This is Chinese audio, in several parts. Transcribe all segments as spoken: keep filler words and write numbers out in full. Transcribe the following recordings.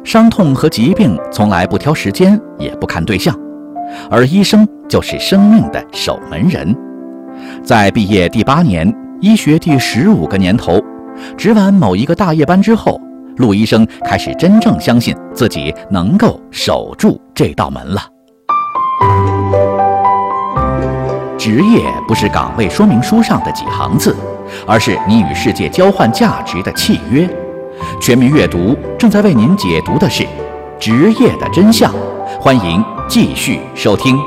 伤痛和疾病从来不挑时间，也不看对象，而医生就是生命的守门人。在毕业第八年，医学第十五个年头，值完某一个大夜班之后，陆医生开始真正相信自己能够守住这道门了。职业不是岗位说明书上的几行字，而是你与世界交换价值的契约。全民阅读正在为您解读的是职业的真相，欢迎继续收听。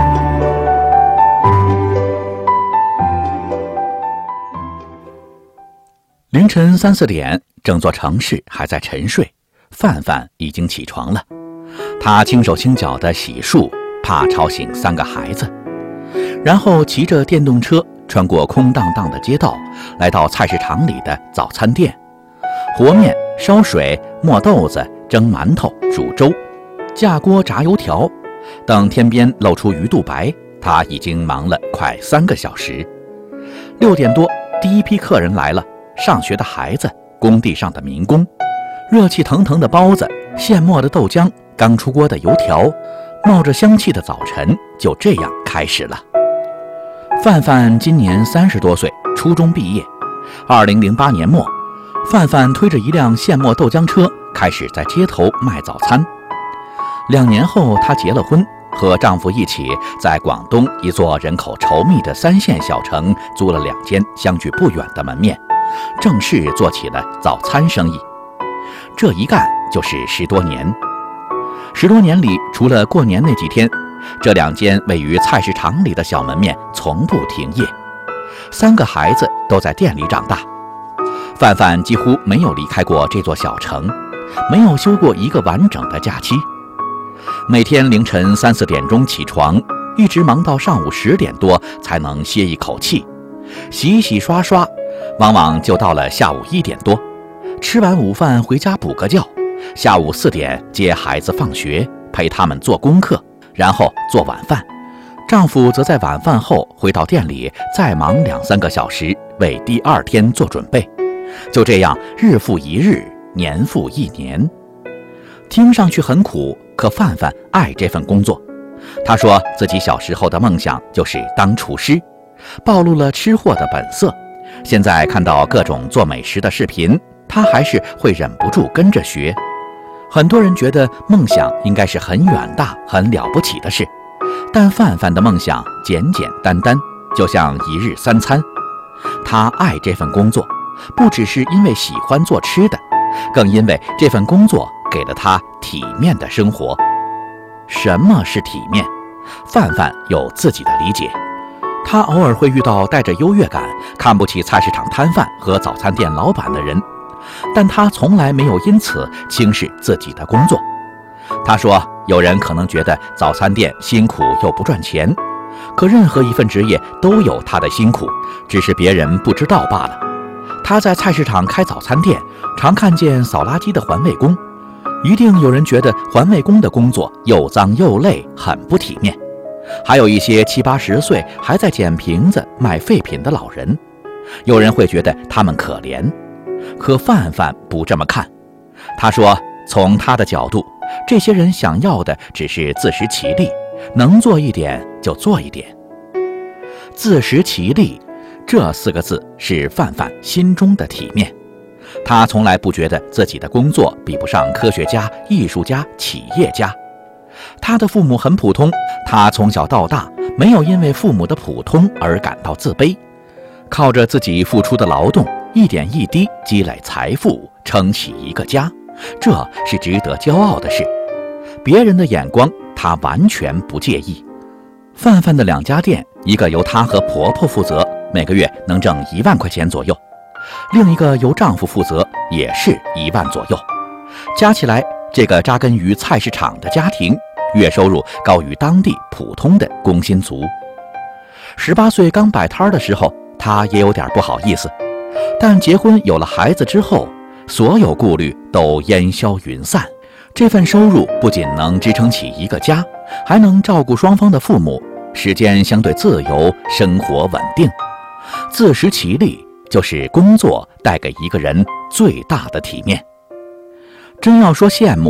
凌晨三四点，整座城市还在沉睡，范范已经起床了。他轻手轻脚地洗漱，怕吵醒三个孩子，然后骑着电动车穿过空荡荡的街道，来到菜市场里的早餐店。和面、烧水、磨豆子、蒸馒头、煮粥，架锅炸油条，等天边露出鱼肚白，他已经忙了快三个小时。六点多，第一批客人来了，上学的孩子，工地上的民工，热气腾腾的包子，现磨的豆浆，刚出锅的油条，冒着香气的早晨就这样开始了。范范今年三十多岁，初中毕业。二零零八年末，范范推着一辆现磨豆浆车，开始在街头卖早餐。两年后，她结了婚，和丈夫一起在广东一座人口稠密的三线小城租了两间相距不远的门面，正式做起了早餐生意。这一干就是十多年。十多年里，除了过年那几天，这两间位于菜市场里的小门面从不停业。三个孩子都在店里长大，范范几乎没有离开过这座小城，没有休过一个完整的假期。每天凌晨三四点钟起床，一直忙到上午十点多才能歇一口气，洗洗刷刷，往往就到了下午一点多。吃完午饭回家补个觉，下午四点接孩子放学，陪他们做功课，然后做晚饭。丈夫则在晚饭后回到店里，再忙两三个小时，为第二天做准备。就这样，日复一日，年复一年。听上去很苦，可范范爱这份工作。她说自己小时候的梦想就是当厨师，暴露了吃货的本色。现在看到各种做美食的视频，她还是会忍不住跟着学。很多人觉得梦想应该是很远大、很了不起的事，但范范的梦想简简单单，就像一日三餐。她爱这份工作，不只是因为喜欢做吃的，更因为这份工作给了她体面的生活。什么是体面？范范有自己的理解。她偶尔会遇到带着优越感、看不起菜市场摊贩和早餐店老板的人，但她从来没有因此轻视自己的工作。她说，有人可能觉得早餐店辛苦又不赚钱，可任何一份职业都有它的辛苦，只是别人不知道罢了。她在菜市场开早餐店，常看见扫垃圾的环卫工，一定有人觉得环卫工的工作又脏又累，很不体面。还有一些七八十岁还在捡瓶子卖废品的老人，有人会觉得他们可怜。可范范不这么看。她说，从她的角度，这些人想要的只是自食其力，能做一点就做一点。自食其力这四个字是范范心中的体面。她从来不觉得自己的工作比不上科学家、艺术家、企业家。她的父母很普通，她从小到大没有因为父母的普通而感到自卑，靠着自己付出的劳动，一点一滴积累财富，撑起一个家，这是值得骄傲的事。别人的眼光她完全不介意。范范的两家店，一个由她和婆婆负责，每个月能挣一万块钱左右，另一个由丈夫负责，也是一万左右。加起来，这个扎根于菜市场的家庭，月收入高于当地普通的工薪族。十八岁刚摆摊的时候，她也有点不好意思，但结婚有了孩子之后，所有顾虑都烟消云散。这份收入不仅能支撑起一个家，还能照顾双方的父母，时间相对自由，生活稳定。自食其力就是工作带给一个人最大的体面。真要说羡慕，